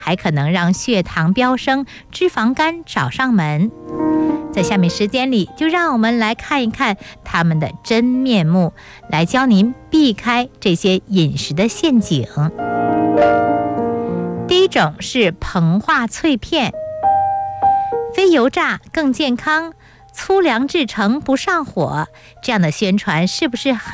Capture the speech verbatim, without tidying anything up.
还可能让血糖飙升，脂肪肝找上门。在下面时间里，就让我们来看一看他们的真面目，来教您避开这些饮食的陷阱。第一种是膨化脆片，非油炸更健康，粗粮制成不上火，这样的宣传是不是很